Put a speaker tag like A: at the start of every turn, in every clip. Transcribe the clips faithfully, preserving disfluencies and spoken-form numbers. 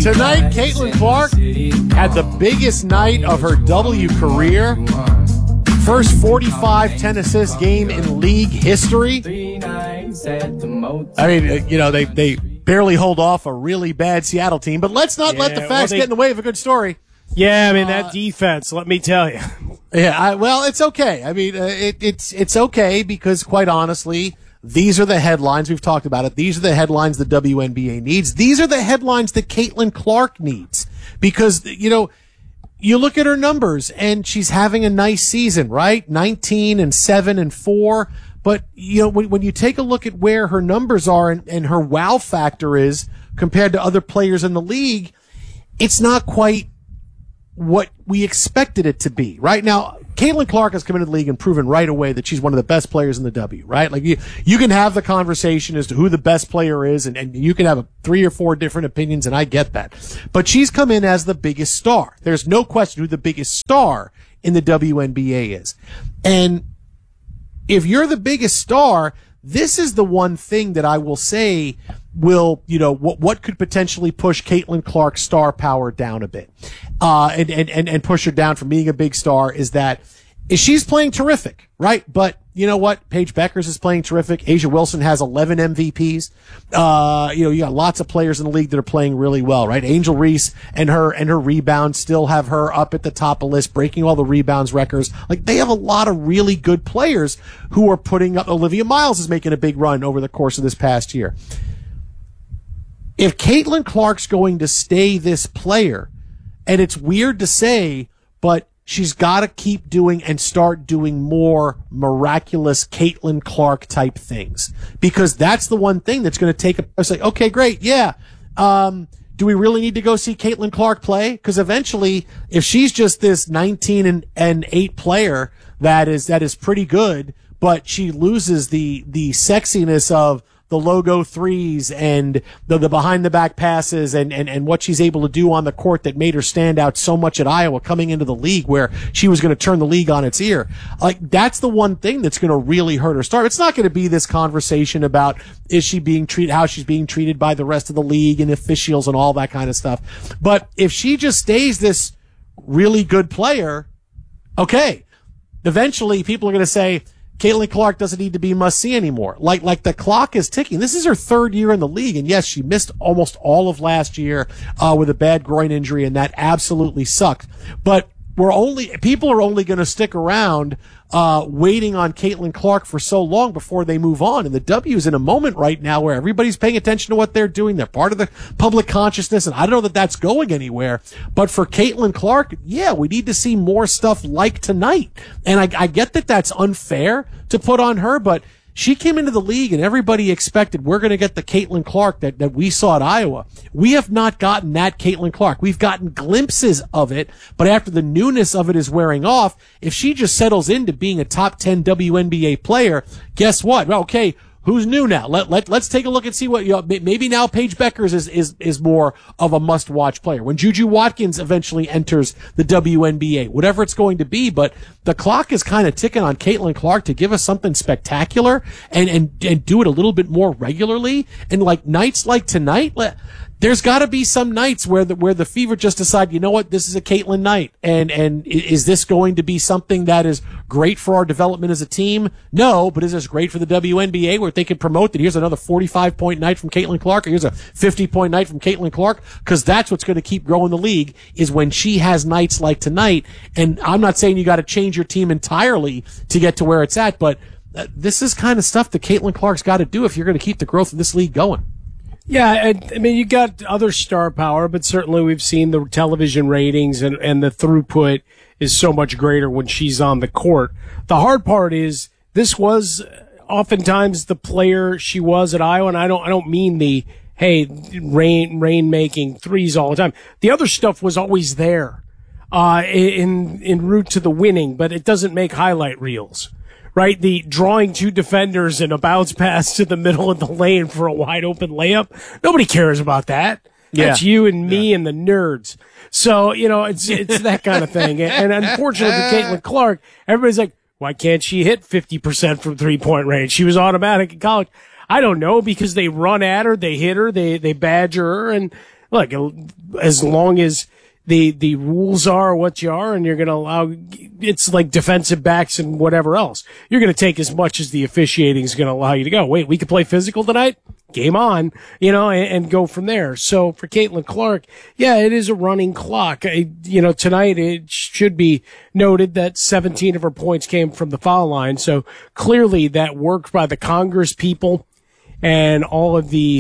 A: Tonight, Caitlin Clark had the biggest night of her W career. First forty-five ten assist game in league history. I mean, you know, they, they barely hold off a really bad Seattle team, but let's not yeah, let the facts well, they, get in the way of a good story.
B: Yeah, I mean, that uh, defense, let me tell you.
A: Yeah, I, well, it's okay. I mean, uh, it, it's it's okay because, quite honestly, these are the headlines. We've talked about it. These are the headlines the W N B A needs. These are the headlines that Caitlin Clark needs because, you know, you look at her numbers and she's having a nice season, right? nineteen and seven and four. But, you know, when, when you take a look at where her numbers are and, and her wow factor is compared to other players in the league, it's not quite what we expected it to be. Right now, Caitlin Clark has come into the league and proven right away that she's one of the best players in the W, right? Like you, you can have the conversation as to who the best player is and, and you can have a, three or four different opinions and I get that. But she's come in as the biggest star. There's no question who the biggest star in the W N B A is. And if you're the biggest star, this is the one thing that I will say will, you know, what, what could potentially push Caitlin Clark's star power down a bit, uh, and, and, and, and push her down from being a big star is that is she's playing terrific, right? But you know what? Paige Beckers is playing terrific. Asia Wilson has eleven M V Ps. Uh, you know, you got lots of players in the league that are playing really well, right? Angel Reese and her, and her rebounds still have her up at the top of the list, breaking all the rebounds records. Like they have a lot of really good players who are putting up. Olivia Miles is making a big run over the course of this past year. If Caitlin Clark's going to stay this player, and it's weird to say, but she's got to keep doing and start doing more miraculous Caitlin Clark type things, because that's the one thing that's going to take a, it's like, okay, great. Yeah. Um, do we really need to go see Caitlin Clark play? Because eventually, if she's just this nineteen and, and eight player that is, that is pretty good, but she loses the, the sexiness of the logo threes and the, the behind the back passes and, and, and what she's able to do on the court that made her stand out so much at Iowa coming into the league where she was going to turn the league on its ear. Like that's the one thing that's going to really hurt her start. It's not going to be this conversation about is she being treated, how she's being treated by the rest of the league and officials and all that kind of stuff. But if she just stays this really good player, okay, eventually people are going to say, Caitlin Clark doesn't need to be must-see anymore. Like, like the clock is ticking. This is her third year in the league, and yes, she missed almost all of last year uh, with a bad groin injury, and that absolutely sucked. But we're only people are only going to stick around uh waiting on Caitlin Clark for so long before they move on. And the W is in a moment right now where everybody's paying attention to what they're doing. They're part of the public consciousness, and I don't know that that's going anywhere. But for Caitlin Clark, yeah, we need to see more stuff like tonight. And I, I get that that's unfair to put on her, but she came into the league and everybody expected we're going to get the Caitlin Clark that, that we saw at Iowa. We have not gotten that Caitlin Clark. We've gotten glimpses of it, but after the newness of it is wearing off, if she just settles into being a top ten W N B A player, guess what? Well, okay, who's new now? Let, let, let's take a look and see what, you know, maybe now Paige Beckers is, is, is more of a must-watch player. When Juju Watkins eventually enters the W N B A, whatever it's going to be, but the clock is kind of ticking on Caitlin Clark to give us something spectacular and, and, and do it a little bit more regularly. And like nights like tonight, let, there's got to be some nights where the where the Fever just decide, you know what, this is a Caitlin night, and and is this going to be something that is great for our development as a team? No, but is this great for the W N B A where they can promote that here's another forty-five point night from Caitlin Clark, or here's a fifty point night from Caitlin Clark? Because that's what's going to keep growing the league, is when she has nights like tonight. And I'm not saying you got to change your team entirely to get to where it's at, but uh, this is kind of stuff that Caitlin Clark's got to do if you're going to keep the growth of this league going.
B: Yeah, I, I mean, you got other star power, but certainly we've seen the television ratings and, and the throughput is so much greater when she's on the court. The hard part is this was oftentimes the player she was at Iowa, and I don't, I don't mean the, hey, rain, rain making threes all the time. The other stuff was always there, uh, in, in route to the winning, but it doesn't make highlight reels. Right, the drawing two defenders and a bounce pass to the middle of the lane for a wide open layup. Nobody cares about that. Yeah. That's you and me yeah. and the nerds. So, you know, it's it's that kind of thing. And, and unfortunately for Caitlin Clark, everybody's like, why can't she hit fifty percent from three-point range? She was automatic in college. I don't know, because they run at her, they hit her, they they badger her, and look, as long as the the rules are what you are, and you're going to allow, it's like defensive backs and whatever else. You're going to take as much as the officiating is going to allow you to go. Wait, we could play physical tonight? Game on, you know, and, and go from there. So for Caitlin Clark, yeah, it is a running clock. I, you know, tonight it should be noted that seventeen of her points came from the foul line. So clearly that worked by the Congress people and all of the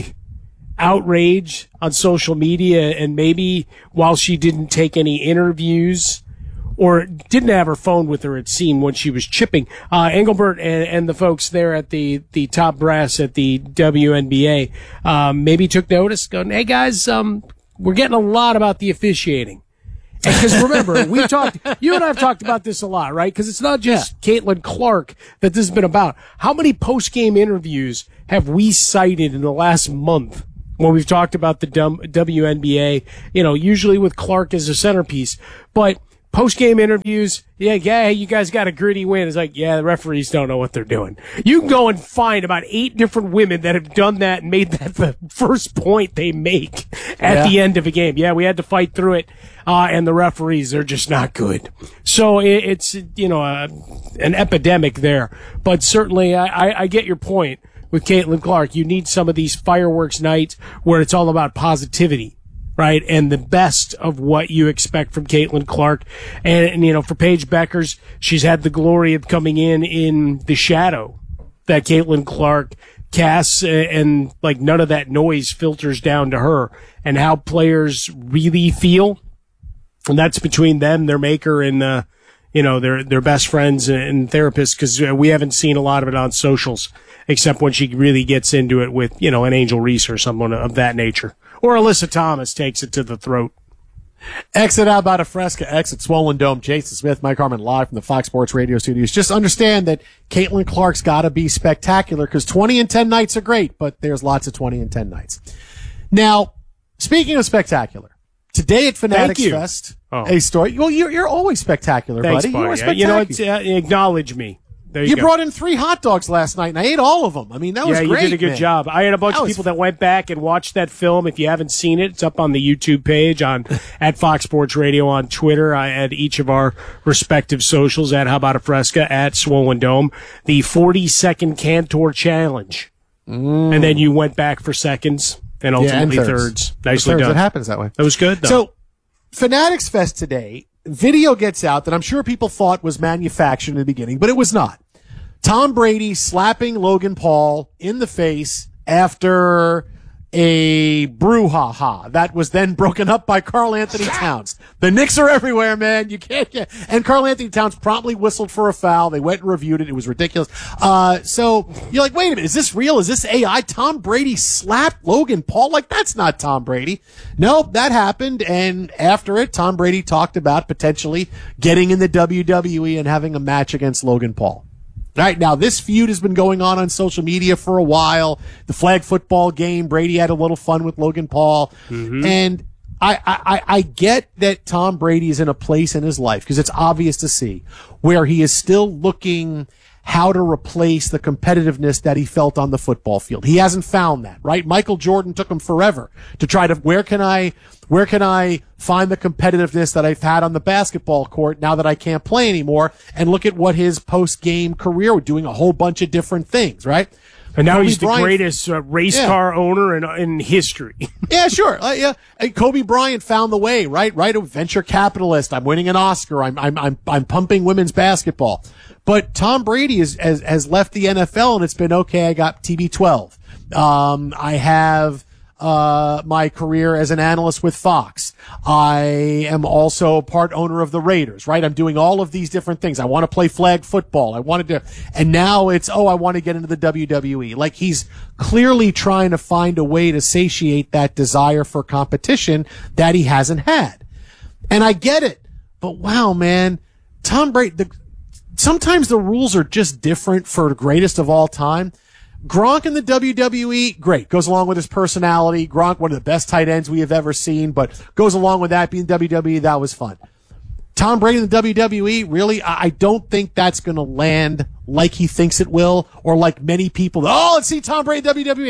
B: outrage on social media, and maybe while she didn't take any interviews or didn't have her phone with her, it seemed, when she was chipping, uh, Engelbert and, and the folks there at the, the top brass at the W N B A, um, maybe took notice, going, hey guys, um, we're getting a lot about the officiating. Because remember, we talked, you and I have talked about this a lot, right? Because it's not just yeah. Caitlin Clark that this has been about. How many post-game interviews have we cited in the last month when we've talked about the W N B A, you know, usually with Clark as a centerpiece? But post-game interviews, yeah, yeah, you guys got a gritty win. It's like, yeah, the referees don't know what they're doing. You can go and find about eight different women that have done that and made that the first point they make at yeah. the end of a game. Yeah, we had to fight through it, uh, and the referees are just not good. So it, it's, you know, a, an epidemic there. But certainly, I, I, I get your point with Caitlin Clark. You need some of these fireworks nights where it's all about positivity, right? And the best of what you expect from Caitlin Clark. And, and, you know, for Paige Beckers, she's had the glory of coming in in the shadow that Caitlin Clark casts, and like none of that noise filters down to her, and how players really feel. And that's between them, their maker, and, uh, you know, their, their best friends and therapists, because we haven't seen a lot of it on socials, except when she really gets into it with, you know, an Angel Reese or someone of that nature. Or Alyssa Thomas takes it to the throat.
A: Exit out about a Fresca, exit Swollen Dome. Jason Smith, Mike Harmon, live from the Fox Sports Radio studios. Just understand that Caitlin Clark's got to be spectacular, because twenty and ten nights are great, but there's lots of twenty and ten nights. Now, speaking of spectacular, today at Fanatics Fest, oh. a story. Well, you're, you're always spectacular,
B: Thanks,
A: buddy.
B: buddy.
A: You are spectacular.
B: You know what? Uh, acknowledge me. There you
A: you
B: go.
A: brought in three hot dogs last night, and I ate all of them. I mean, that was
B: yeah,
A: great.
B: Yeah, you did a good
A: man.
B: job. I had a bunch
A: that
B: of people
A: was...
B: that went back and watched that film. If you haven't seen it, it's up on the YouTube page, on at Fox Sports Radio, on Twitter, I at each of our respective socials, at How About a Fresca, at Swollen Dome. The forty-second Cantor Challenge. Mm. And then you went back for seconds and ultimately
A: yeah, and thirds.
B: thirds. Nicely
A: thirds.
B: done.
A: It happens that way.
B: That was good, though.
A: So, Fanatics Fest today, video gets out that I'm sure people thought was manufactured in the beginning, but it was not. Tom Brady slapping Logan Paul in the face after a brouhaha that was then broken up by Karl Anthony Towns. The Knicks are everywhere, man. You can't get, and Karl Anthony Towns promptly whistled for a foul. They went and reviewed it. It was ridiculous. Uh, so you're like, wait a minute, is this real? Is this A I? Tom Brady slapped Logan Paul? Like, that's not Tom Brady. No, that happened. And after it, Tom Brady talked about potentially getting in the W W E and having a match against Logan Paul. All right, now this feud has been going on on social media for a while. The flag football game, Brady had a little fun with Logan Paul. Mm-hmm. And I, I, I get that Tom Brady is in a place in his life, because it's obvious to see, where he is still looking how to replace the competitiveness that he felt on the football field. He hasn't found that, right? Michael Jordan took him forever to try to, where can I, where can I find the competitiveness that I've had on the basketball court now that I can't play anymore? And look at what his post-game career was, doing a whole bunch of different things, right?
B: And now
A: Kobe
B: he's the
A: Bryant,
B: greatest uh, race
A: yeah.
B: car owner in in history.
A: yeah, sure. Uh, yeah, and Kobe Bryant found the way, right? Right, a venture capitalist. I'm winning an Oscar. I'm I'm I'm I'm pumping women's basketball. But Tom Brady is, has has left the N F L, and it's been okay. I got T B twelve. Um, I have uh my career as an analyst with Fox. I am also part owner of the Raiders, right? I'm doing all of these different things. I want to play flag football. I wanted to, and now it's, oh, I want to get into the W W E. Like, he's clearly trying to find a way to satiate that desire for competition that he hasn't had. And I get it. But wow, man, Tom Brady, the, sometimes the rules are just different for the greatest of all time. Gronk in the W W E, great. Goes along with his personality. Gronk, one of the best tight ends we have ever seen, but goes along with that being W W E. That was fun. Tom Brady in the W W E, really, I don't think that's going to land like he thinks it will, or like many people. Oh, let's see Tom Brady in W W E.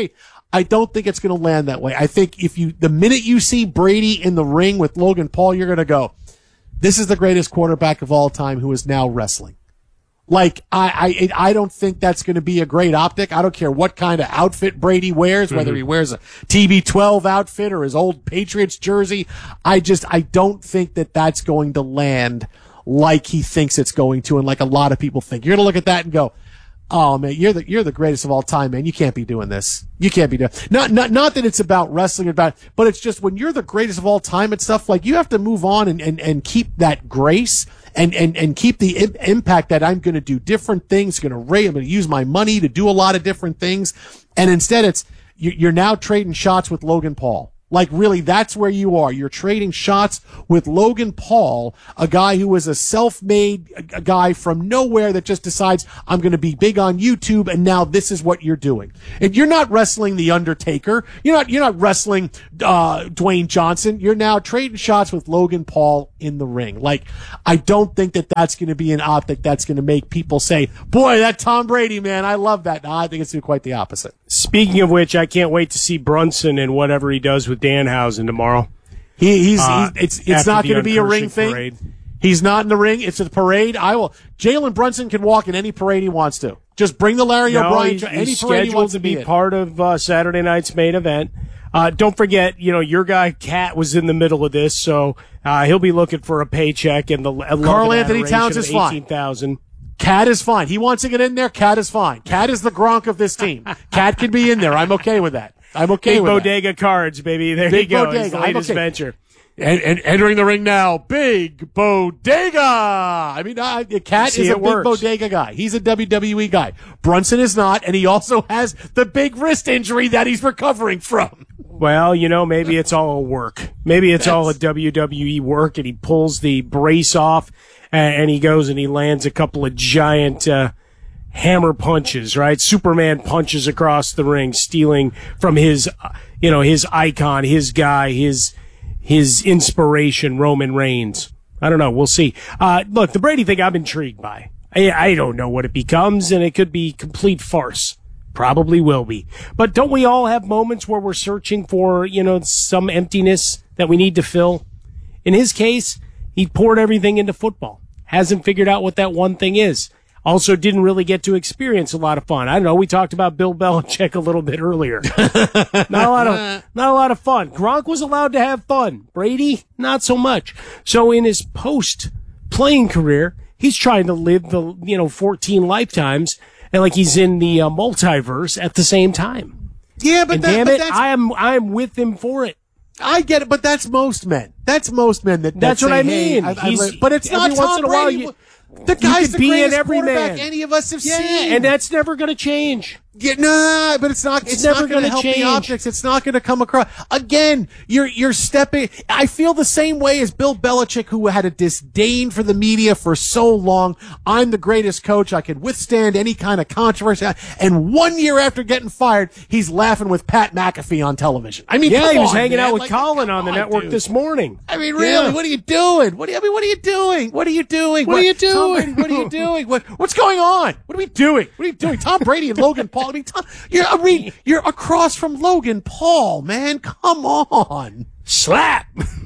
A: I don't think it's going to land that way. I think if you, the minute you see Brady in the ring with Logan Paul, you're going to go, this is the greatest quarterback of all time who is now wrestling. Like, I, I, I don't think that's going to be a great optic. I don't care what kind of outfit Brady wears, whether mm-hmm. he wears a T B twelve outfit or his old Patriots jersey. I just, I don't think that that's going to land like he thinks it's going to and like a lot of people think. You're going to look at that and go, oh man, you're the, you're the greatest of all time, man. You can't be doing this. You can't be doing, not, not, not that it's about wrestling about, but it's just when you're the greatest of all time and stuff, like you have to move on and, and, and keep that grace. And, and, and keep the im- impact that I'm going to do different things, going to rate, I'm going to use my money to do a lot of different things. And instead it's, you're now trading shots with Logan Paul. Like really, that's where you are. You're trading shots with Logan Paul, a guy who is a self-made a guy from nowhere that just decides, I'm going to be big on YouTube, and now this is what you're doing. And you're not wrestling The Undertaker. You're not, you're not wrestling, uh, Dwayne Johnson. You're now trading shots with Logan Paul in the ring. Like, I don't think that that's going to be an optic that's going to make people say, boy, that Tom Brady, man, I love that. No, I think it's quite the opposite.
B: Speaking of which, I can't wait to see Brunson and whatever he does with Danhausen tomorrow.
A: He, he's, uh, he's it's it's not going to be a ring thing. Parade. He's not in the ring. It's a parade. I will. Jalen Brunson can walk in any parade he wants to. Just bring the Larry
B: no,
A: O'Brien
B: he's,
A: to any
B: he's
A: parade he wants
B: to
A: be,
B: be
A: in.
B: part of uh, Saturday night's main event. Uh, don't forget, you know, your guy Cat was in the middle of this, so uh, he'll be looking for a paycheck and the
A: Karl Anthony Towns is fine.
B: eighteen thousand.
A: Cat is fine. He wants to get in there. Cat is fine. Cat is the Gronk of this team. Cat can be in there. I'm okay with that. I'm okay
B: Big
A: with
B: Bodega
A: that.
B: Cards, baby. There
A: Big
B: you go.
A: Bodega.
B: His latest
A: okay.
B: venture.
A: And, and entering the ring now, Big Bodega. I mean, uh, Cat
B: See,
A: is a Big
B: works.
A: Bodega guy. He's a W W E guy. Brunson is not, and he also has the big wrist injury that he's recovering from.
B: Well, you know, maybe it's all a work. Maybe it's That's... all a W W E work, and he pulls the brace off, and he goes and he lands a couple of giant uh, hammer punches, right? Superman punches across the ring, stealing from his, uh, you know, his icon, his guy, his his inspiration, Roman Reigns. I don't know. We'll see. Uh, look, the Brady thing I'm intrigued by. I, I don't know what it becomes, and it could be complete farce. Probably will be. But don't we all have moments where we're searching for, you know, some emptiness that we need to fill? In his case, he poured everything into football. Hasn't figured out what that one thing is. Also didn't really get to experience a lot of fun. I don't know. We talked about Bill Belichick a little bit earlier. not a lot of, not a lot of fun. Gronk was allowed to have fun. Brady, not so much. So in his post playing career, he's trying to live the, you know, fourteen lifetimes and like he's in the uh, multiverse at the same time.
A: Yeah, but,
B: and
A: that,
B: damn
A: but
B: it,
A: that's...
B: I am, I am with him for it.
A: I get it, but that's most men. That's most men that, that
B: That's
A: say,
B: what I
A: hey,
B: mean.
A: I, I,
B: He's,
A: but it's not
B: every
A: Tom
B: once in a
A: Brady.
B: while, you,
A: the guy's the
B: be
A: greatest
B: in every
A: quarterback
B: man.
A: any of us have
B: yeah,
A: seen.
B: and that's never going to change.
A: Yeah, nah, but it's not. It's,
B: It's
A: not
B: never
A: going to
B: gonna
A: help
B: change.
A: the optics. It's not going to come across. Again, you're you're stepping. I feel the same way as Bill Belichick, who had a disdain for the media for so long. I'm the greatest coach. I can withstand any kind of controversy. And one year after getting fired, he's laughing with Pat McAfee on television. I mean,
B: Yeah,
A: come
B: he was
A: on,
B: hanging
A: man.
B: out with
A: Like,
B: Colin on
A: come
B: the network
A: dude.
B: this morning.
A: I mean, really,
B: Yeah.
A: what are you doing? What do you, I mean, what are you doing? What are you doing?
B: What are you doing?
A: Tom Brady, what are you doing? What, what's going on? What are we doing? What are you doing? Tom Brady and Logan Paul. I mean, Tom, you're, I mean, you're across from Logan Paul, man. Come on.
B: Slap.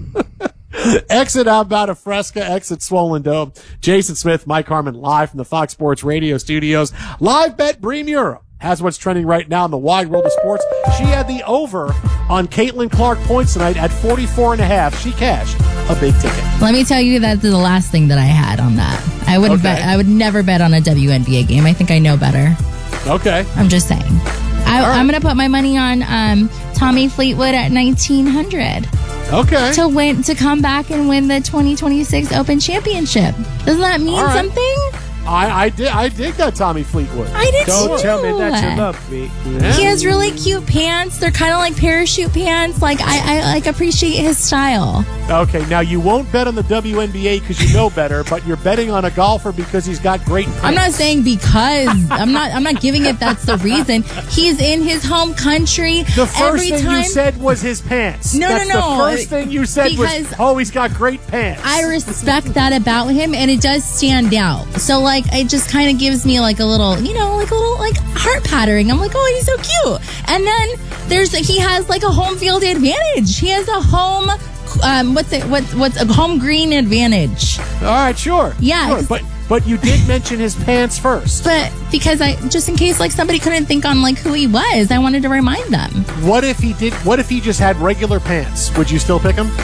A: Exit Outbound of Fresca, exit Swollen Dome. Jason Smith, Mike Harmon, live from the Fox Sports Radio studios. Live bet Bremura has what's trending right now in the wide world of sports. She had the over on Caitlin Clark points tonight at forty-four and a half. She cashed a big ticket.
C: Let me tell you, that's the last thing that I had on that. I wouldn't
A: Okay.
C: bet. I would never bet on a W N B A game. I think I know better.
A: Okay.
C: I'm just saying. I,
A: right.
C: I'm going to put my money on um, Tommy Fleetwood at nineteen hundred
A: Okay.
C: to win to come back and win the twenty twenty-six Open Championship. Doesn't that mean
A: All right.
C: something?
A: I, I did I dig that Tommy Fleetwood.
C: I did
B: Don't
C: too.
B: tell me that's your love, Pete.
A: Yeah.
C: He has really cute pants. They're kind of like parachute pants. Like I, I like appreciate his style.
A: Okay, now you won't bet on the W N B A because you know better, but you're betting on a golfer because he's got great pants.
C: I'm not saying because. I'm not I'm not giving it that's the reason. He's in his home country.
A: The first
C: Every
A: thing
C: time,
A: you said was his pants.
C: No,
A: That's
C: no, no.
A: The first thing you said
C: Because
A: was, oh, he's got great pants.
C: I respect that about him, and it does stand out. So, like, it just kind of gives me, like, a little, you know, like a little, like, heart pattering. I'm like, oh, he's so cute. And then there's, he has, like, a home field advantage. He has a home, um, what's it, what, what's a home green advantage.
A: All right, sure.
C: Yeah.
A: Sure. But, but you did mention his pants first.
C: But because I, just in case, like, somebody couldn't think on, like, who he was, I wanted to remind them.
A: What if he did, what if he just had regular pants? Would you still pick him?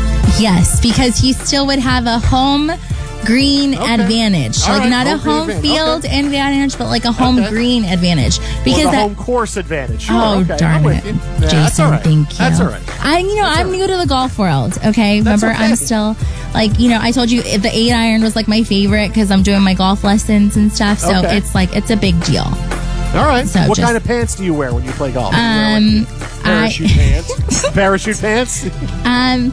C: Yes, because he still would have a home green
A: Okay.
C: advantage.
A: All
C: like
A: right,
C: not
A: home
C: a home
A: green
C: field
A: advantage.
C: advantage, but like a home
A: Okay.
C: green advantage. Because
A: or the
C: that
A: home course advantage. Sure,
C: Oh,
A: okay.
C: darn
A: I'm with
C: it.
A: you. Yeah,
C: Jason,
A: that's all right.
C: thank you.
A: That's all right.
C: I, you know,
A: That's
C: I'm
A: all right.
C: new to the golf world, okay?
A: That's
C: Remember,
A: okay.
C: I'm still, like, you know, I told you the eight iron was, like, my favorite because I'm doing my golf lessons and stuff. So
A: Okay.
C: it's, like, it's a big deal.
A: All right.
C: So
A: what
C: just-
A: kind of pants do you wear when you play golf? Do you wear,
C: Um,
A: like, parachute pants? Parachute pants?
C: Um,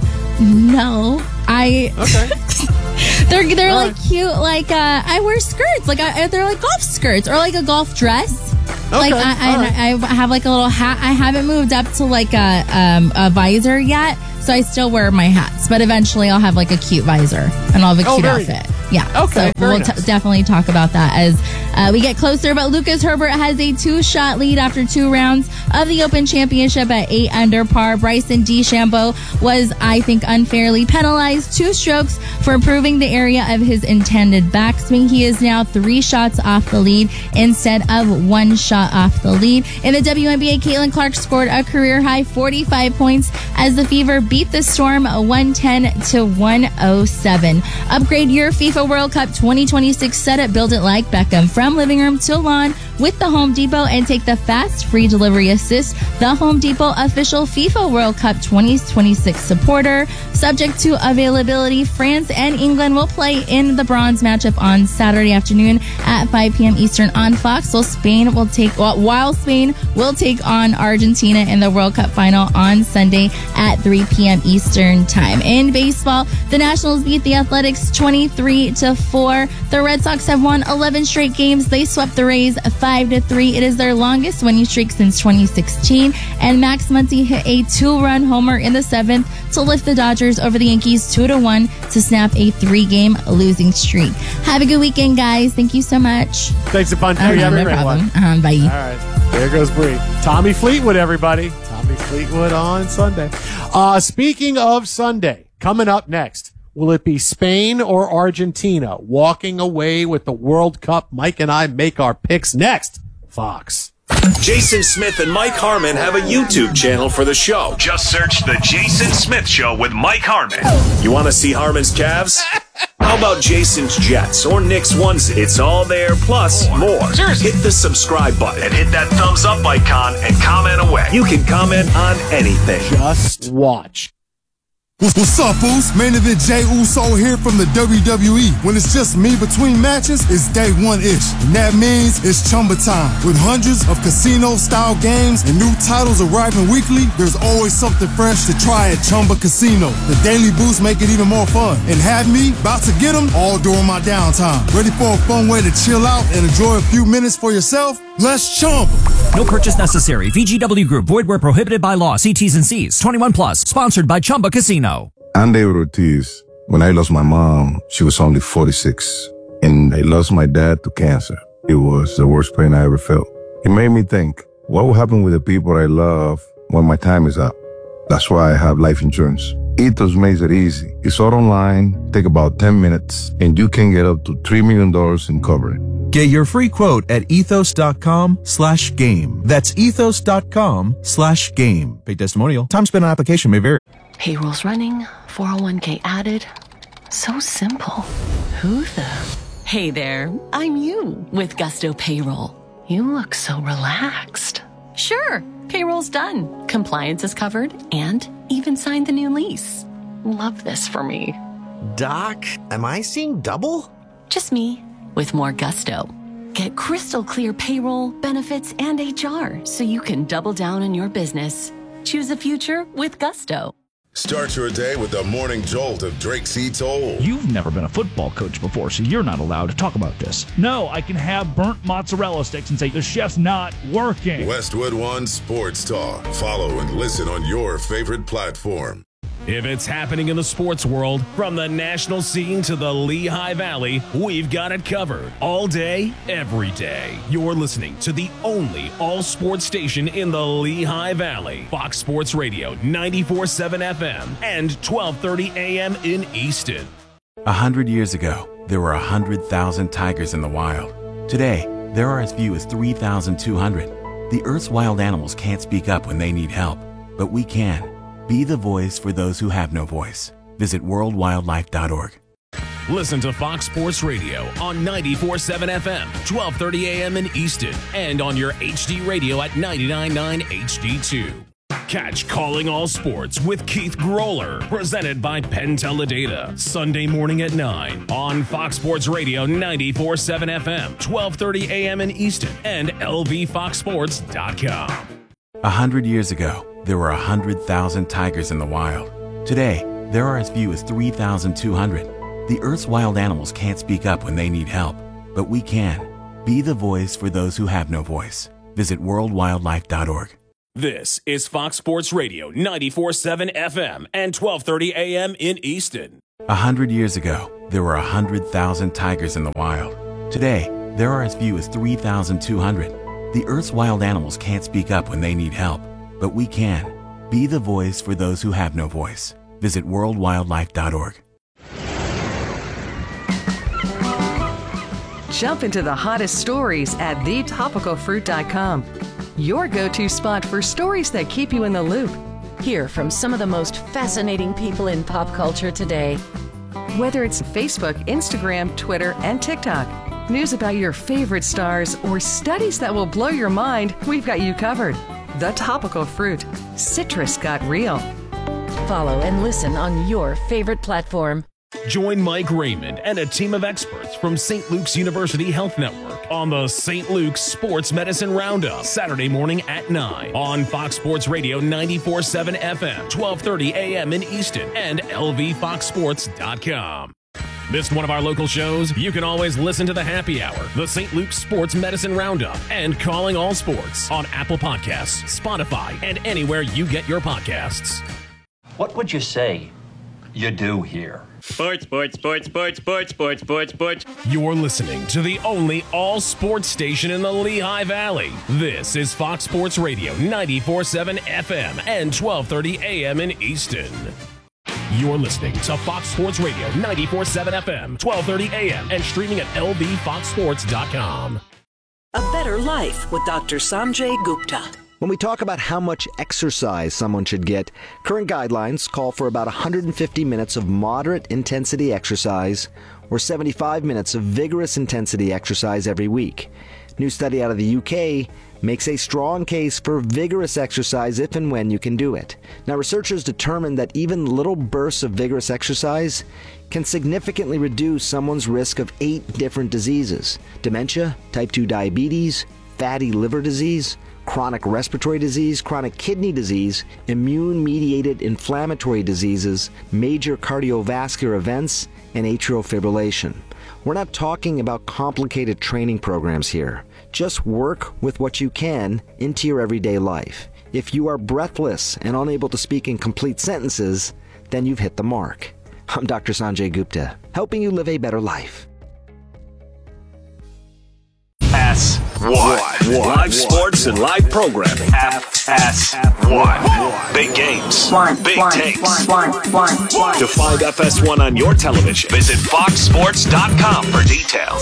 C: no. I...
A: Okay.
C: They're they're
A: All
C: like
A: right.
C: cute. Like uh, I wear skirts. Like I, they're like golf skirts or like a golf dress. Like
A: Okay,
C: I,
A: all
C: I,
A: right.
C: I have like a little hat. I haven't moved up to like a um a visor yet, so I still wear my hats. But eventually, I'll have like a cute visor and I'll have a
A: Oh,
C: cute
A: very
C: outfit. Yeah.
A: Okay,
C: So
A: very
C: we'll
A: nice.
C: t- definitely talk about that as uh, we get closer. But Lucas Herbert has a two-shot lead after two rounds of the Open Championship at eight under par. Bryson DeChambeau was, I think, unfairly penalized two strokes for improving the area of his intended backswing. He is now three shots off the lead instead of one shot off the lead. In the W N B A, Caitlin Clark scored a career-high forty-five points as the Fever beat the Storm one ten to one oh seven. Upgrade your FIFA World Cup twenty twenty-six setup. Build it like Beckham. From living room to lawn with the Home Depot and take the fast free delivery assist. The Home Depot official FIFA World Cup twenty twenty-six supporter. Subject to availability, France and England will play in the bronze matchup on Saturday afternoon at five p.m. Eastern on Fox. While Spain will take well, while Spain will take on Argentina in the World Cup final on Sunday at three p.m. Eastern time. In baseball, the Nationals beat the Athletics twenty-three to four. The Red Sox have won eleven straight games. They swept the Rays five to three. It is their longest winning streak since twenty sixteen. And Max Muncy hit a two-run homer in the seventh to lift the Dodgers over the Yankees two to one to snap a three-game losing streak. Have a good weekend, guys. Thank you so much.
A: Thanks a bunch.
C: Uh-huh,
A: You have a
C: no
A: great
C: problem.
A: one.
C: Uh-huh, bye.
A: All right. There goes Bree. Tommy Fleetwood, everybody. Tommy Fleetwood on Sunday. Uh, speaking of Sunday, coming up next, will it be Spain or Argentina walking away with the World Cup? Mike and I make our picks next. Fox.
D: Jason Smith and Mike Harmon have a YouTube channel for the show. Just search The Jason Smith Show with Mike Harmon. You want to see Harmon's calves? How about Jason's Jets or Nick's onesie? It's all there, plus more. Seriously. Hit the subscribe button and hit that thumbs up icon and comment away. You can comment on anything.
A: Just watch.
E: What's up, Foos? Main event Jay Uso here from the W W E. When it's just me between matches, it's day one-ish. And that means it's Chumba time. With hundreds of casino-style games and new titles arriving weekly, there's always something fresh to try at Chumba Casino. The daily boosts make it even more fun. And have me about to get them all during my downtime. Ready for a fun way to chill out and enjoy a few minutes for yourself? Let's Chumba.
F: No purchase necessary. V G W Group. Void where prohibited by law. See T's and C's. twenty-one plus. Sponsored by Chumba Casino.
G: I'm David Ortiz. When I lost my mom, she was only forty-six. And I lost my dad to cancer. It was the worst pain I ever felt. It made me think, what will happen with the people I love when my time is up? That's why I have life insurance. Ethos makes it easy. It's all online, take about ten minutes, and you can get up to three million dollars in coverage.
H: Get your free quote at ethos.com slash game. That's ethos.com slash game. Paid testimonial. Time spent on application may vary.
I: Payroll's running, four oh one k added. So simple. Who the? Hey there, I'm you with Gusto Payroll. You look so relaxed. Sure, payroll's done. Compliance is covered and even signed the new lease. Love this for me.
J: Doc, am I seeing double?
I: Just me with more gusto. Get crystal clear payroll, benefits, and H R so you can double down on your business. Choose a future with Gusto.
K: Start your day with the morning jolt of Drake C. Toll.
L: You've never been a football coach before, so you're not allowed to talk about this. No, I can have burnt mozzarella sticks and say the chef's not working.
K: Westwood One Sports Talk. Follow and listen on your favorite platform.
D: If it's happening in the sports world, from the national scene to the Lehigh Valley, we've got it covered. All day, every day. You're listening to the only all-sports station in the Lehigh Valley. Fox Sports Radio, ninety-four point seven F M and twelve thirty A M in Easton.
M: A hundred years ago, there were a hundred thousand tigers in the wild. Today, there are as few as three thousand two hundred. The Earth's wild animals can't speak up when they need help, but we can. Be the voice for those who have no voice. Visit world wildlife dot org.
D: Listen to Fox Sports Radio on ninety-four point seven F M, twelve thirty A M in Easton, and on your H D radio at ninety-nine point nine H D two. Catch Calling All Sports with Keith Groller, presented by Penn Teledata, Sunday morning at nine on Fox Sports Radio ninety-four point seven F M, twelve thirty A M in Easton, and L V fox sports dot com.
M: A hundred years ago, there were a hundred thousand tigers in the wild. Today, there are as few as three thousand two hundred. The Earth's wild animals can't speak up when they need help, but we can. Be the voice for those who have no voice. Visit world wildlife dot org.
D: This is Fox Sports Radio ninety-four point seven F M and twelve thirty A M in Easton.
M: A hundred years ago, there were a hundred thousand tigers in the wild. Today, there are as few as three thousand two hundred. The Earth's wild animals can't speak up when they need help, but we can. Be the voice for those who have no voice. Visit world wildlife dot org.
N: Jump into the hottest stories at the topical fruit dot com. Your go-to spot for stories that keep you in the loop.
O: Hear from some of the most fascinating people in pop culture today.
N: Whether it's Facebook, Instagram, Twitter, and TikTok, news about your favorite stars, or studies that will blow your mind, we've got you covered. The Topical Fruit. Citrus got real.
O: Follow and listen on your favorite platform.
D: Join Mike Raymond and a team of experts from Saint Luke's University Health Network on the Saint Luke's Sports Medicine Roundup, Saturday morning at nine on Fox Sports Radio ninety-four point seven F M, twelve thirty A M in Easton, and L V fox sports dot com. Missed one of our local shows? You can always listen to the Happy Hour, the Saint Luke's Sports Medicine Roundup, and Calling All Sports on Apple Podcasts, Spotify, and anywhere you get your podcasts.
P: What would you say you do here?
Q: Sports, sports, sports, sports, sports, sports, sports, sports.
D: You're listening to the only all-sports station in the Lehigh Valley. This is Fox Sports Radio ninety-four point seven F M and twelve thirty A M in Easton. You're listening to Fox Sports Radio ninety-four point seven F M, twelve thirty A M, and streaming at L V fox sports dot com.
R: A Better Life with Doctor Sanjay Gupta.
J: When we talk about how much exercise someone should get, current guidelines call for about one hundred fifty minutes of moderate intensity exercise or seventy-five minutes of vigorous intensity exercise every week. New study out of the U K makes a strong case for vigorous exercise if and when you can do it. Now, researchers determined that even little bursts of vigorous exercise can significantly reduce someone's risk of eight different diseases: dementia, type two diabetes, fatty liver disease, chronic respiratory disease, chronic kidney disease, immune-mediated inflammatory diseases, major cardiovascular events, and atrial fibrillation. We're not talking about complicated training programs here. Just work with what you can into your everyday life. If you are breathless and unable to speak in complete sentences, then you've hit the mark. I'm Doctor Sanjay Gupta, helping you live a better life.
D: S one. Live sports and live programming. F S one. Big games. Big takes. To find F S one on your television, visit fox sports dot com for details.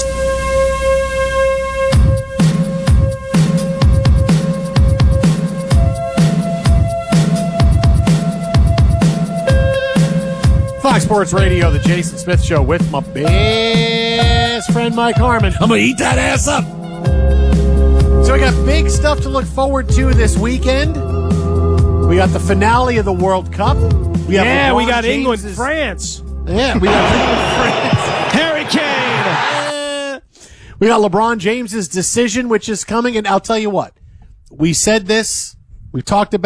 A: Fox Sports Radio, the Jason Smith Show with my best friend Mike Harmon. I'm going to eat that ass up. So we got big stuff to look forward to this weekend. We got the finale of the World Cup. We have
B: yeah,
A: LeBron
B: we got
A: James's,
B: England, France.
A: Yeah, we got England, France.
B: Harry Kane.
A: We got LeBron James's decision, which is coming. And I'll tell you what, we said this, we talked about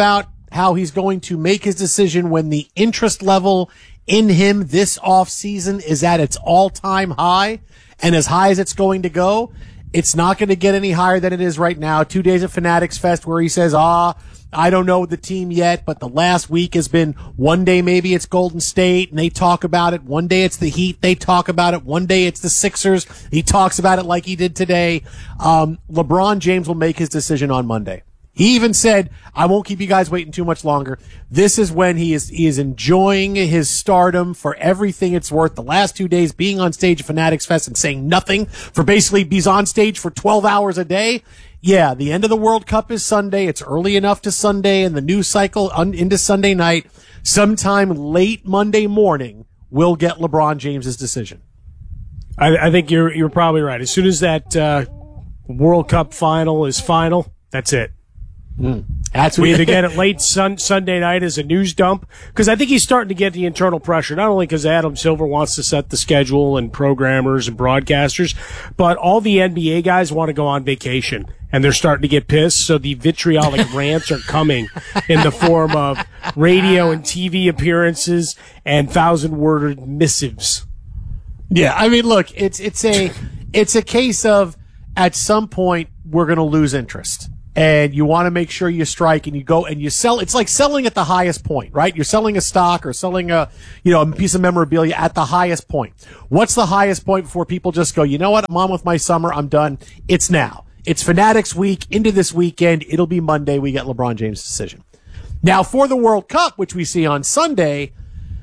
A: how he's going to make his decision when the interest level in him this offseason is at its all-time high and as high as it's going to go. It's not going to get any higher than it is right now. Two days of Fanatics Fest where he says, ah, I don't know the team yet, but the last week has been one day maybe it's Golden State and they talk about it. One day it's the Heat. They talk about it. One day it's the Sixers. He talks about it like he did today. Um, LeBron James will make his decision on Monday. He even said, I won't keep you guys waiting too much longer. This is when he is, he is enjoying his stardom for everything it's worth. The last two days being on stage at Fanatics Fest and saying nothing for basically he's on stage for twelve hours a day. Yeah, the end of the World Cup is Sunday. It's early enough to Sunday and the news cycle un- into Sunday night. Sometime late Monday morning, we'll get LeBron James's decision.
B: I, I think you're, you're probably right. As soon as that, uh, World Cup final is final, that's it.
A: Mm. That's
B: we either get it late sun, Sunday night as a news dump, because I think he's starting to get the internal pressure, not only because Adam Silver wants to set the schedule and programmers and broadcasters, but all the N B A guys want to go on vacation, and they're starting to get pissed, so the vitriolic rants are coming in the form of radio and T V appearances and thousand-word missives.
A: Yeah, I mean, look, it's it's a it's a case of at some point we're going to lose interest. And you want to make sure you strike and you go and you sell. It's like selling at the highest point, right? You're selling a stock or selling a, you know, a piece of memorabilia at the highest point. What's the highest point before people just go, you know what? I'm on with my summer. I'm done. It's now. It's Fanatics week into this weekend. It'll be Monday. We get LeBron James' decision. Now for the World Cup, which we see on Sunday,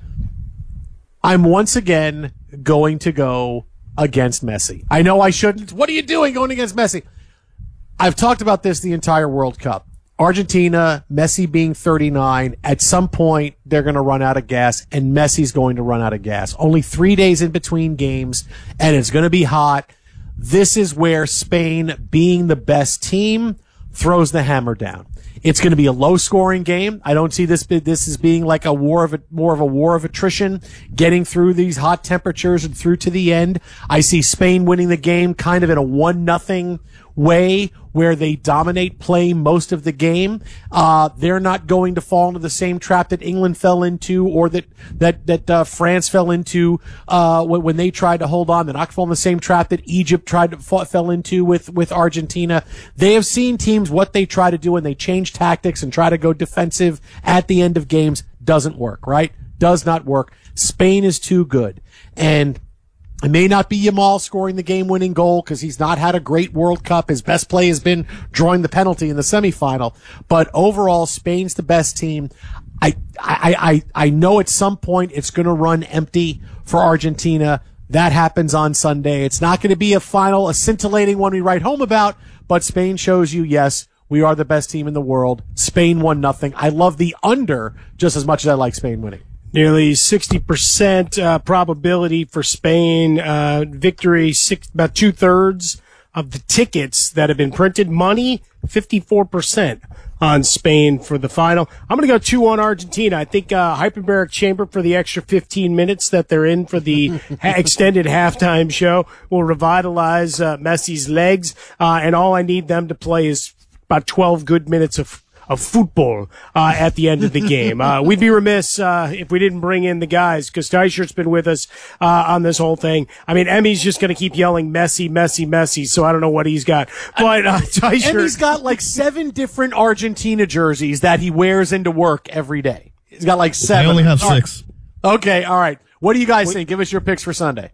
A: I'm once again going to go against Messi. I know I shouldn't. What are you doing going against Messi? I've talked about this the entire World Cup. Argentina, Messi being thirty-nine, at some point they're going to run out of gas, and Messi's going to run out of gas. Only three days in between games, and it's going to be hot. This is where Spain, being the best team, throws the hammer down. It's going to be a low-scoring game. I don't see this this as being like a war of a, more of a war of attrition, getting through these hot temperatures and through to the end. I see Spain winning the game kind of in a one nothing way where they dominate play most of the game. Uh, they're not going to fall into the same trap that England fell into or that, that, that, uh, France fell into, uh, when, when they tried to hold on. They're not going to fall in the same trap that Egypt tried to fall, fell into with, with Argentina. They have seen teams what they try to do when they change tactics and try to go defensive at the end of games. Doesn't work, right? Does not work. Spain is too good. And it may not be Yamal scoring the game-winning goal because he's not had a great World Cup. His best play has been drawing the penalty in the semifinal. But overall, Spain's the best team. I, I, I, I know at some point it's going to run empty for Argentina. That happens on Sunday. It's not going to be a final, a scintillating one we write home about, but Spain shows you, yes, we are the best team in the world. Spain won nothing. I love the under just as much as I like Spain winning.
B: Nearly sixty percent uh, probability for Spain uh, victory, six, about two-thirds of the tickets that have been printed. Money, fifty-four percent on Spain for the final. I'm going to go two on Argentina. I think uh, hyperbaric chamber for the extra fifteen minutes that they're in for the ha- extended halftime show will revitalize uh, Messi's legs, uh, and all I need them to play is about twelve good minutes of of football uh, at the end of the game. Uh, we'd be remiss uh, if we didn't bring in the guys, because Tyshert's been with us uh, on this whole thing. I mean, Emmy's just going to keep yelling Messi, Messi, Messi, so I don't know what he's got. But uh, Tyshirt...
A: Emmy's got like seven different Argentina jerseys that he wears into work every day. He's got like seven.
S: I only have
A: all
S: six.
A: Right. Okay, all right. What do you guys think? Give us your picks for Sunday.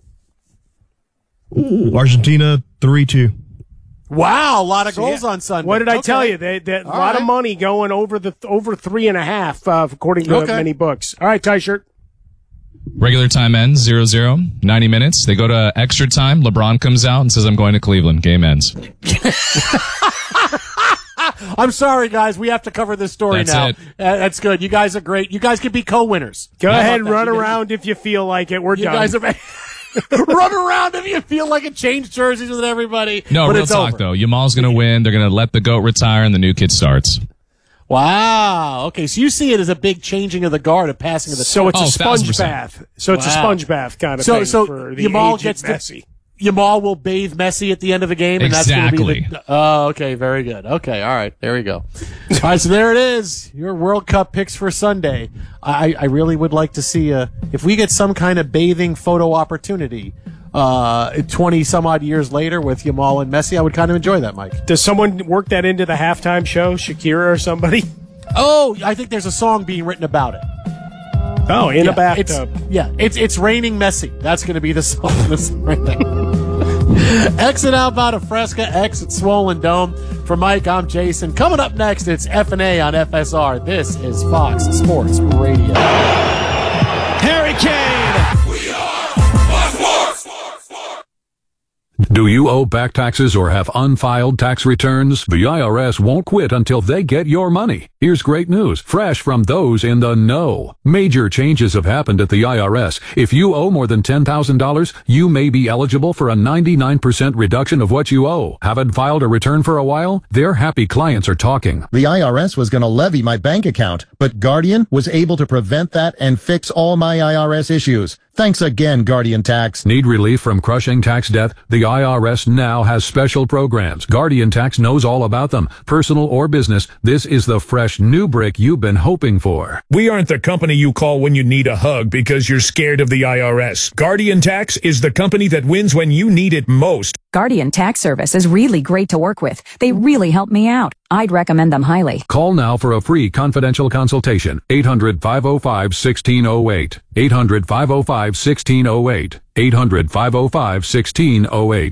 S: Argentina, three two.
A: Wow, a lot of
B: So,
A: goals
B: yeah.
A: on Sunday.
B: What did I
A: Okay.
B: tell you? They, they, a
A: All
B: lot
A: right.
B: of money going over the over three and a half, uh, according to
A: Okay.
B: many books. All right, Tyshirt.
T: Regular time ends zero zero, ninety minutes. They go to extra time. LeBron comes out and says, I'm going to Cleveland. Game ends.
A: I'm sorry, guys. We have to cover this story
T: That's
A: now.
T: it.
A: Uh, that's good. You guys are great. You guys can be co-winners.
B: Go
A: How
B: ahead
A: about
B: and
A: that?
B: run
A: You guys-
B: around if you feel like it. We're
A: You
B: done.
A: guys are run around if you feel like it. Change jerseys with everybody.
T: No,
A: but
T: real
A: it's
T: talk,
A: over.
T: though. Yamal's going to win. They're going to let the GOAT retire, and the new kid starts.
A: Wow. Okay, so you see it as a big changing of the guard, a passing of the
B: So
A: torch.
B: it's a
T: Oh,
B: sponge
T: thousand percent.
B: bath. So it's a
A: Wow.
B: sponge bath kind of
A: So-
B: thing
A: so
B: for the
A: Yamal
B: aged
A: gets to-
B: Messi.
A: Yamal will bathe Messi at the end of the game, and
T: Exactly.
A: that's going to be the. Oh, okay, very good. Okay, all right, there we go. All right, so there it is. Your World Cup picks for Sunday. I, I really would like to see a if we get some kind of bathing photo opportunity. Uh, twenty some odd years later with Yamal and Messi, I would kind of enjoy that, Mike.
B: Does someone work that into the halftime show, Shakira or somebody?
A: Oh, I think there's a song being written about it.
B: Oh, in
A: yeah,
B: a bathtub.
A: It's, yeah, it's it's raining Messi. That's going to be the song right now. Exit Outbound of Fresca, exit Swollen Dome. For Mike, I'm Jason. Coming up next, it's F and A on F S R. This is Fox Sports Radio.
L: Harry Kane!
K: We are Fox Sports!
U: Do you owe back taxes or have unfiled tax returns? The I R S won't quit until they get your money. Here's great news, fresh from those in the know. Major changes have happened at the I R S. If you owe more than ten thousand dollars, you may be eligible for a ninety-nine percent reduction of what you owe. Haven't filed a return for a while? Their happy clients are talking.
V: The I R S was going to levy my bank account, but Guardian was able to prevent that and fix all my I R S issues. Thanks again, Guardian Tax.
U: Need relief from crushing tax debt? The I R S now has special programs. Guardian Tax knows all about them. Personal or business, this is the fresh new brick you've been hoping for.
W: We aren't the company you call when you need a hug because you're scared of the I R S. Guardian Tax is the company that wins when you need it most.
X: Guardian Tax Service is really great to work with. They really help me out. I'd recommend them highly.
U: Call now for a free confidential consultation. eight hundred, five oh five, one six oh eight. eight hundred, five oh five, one six oh eight. eight hundred, five oh five, one six oh eight.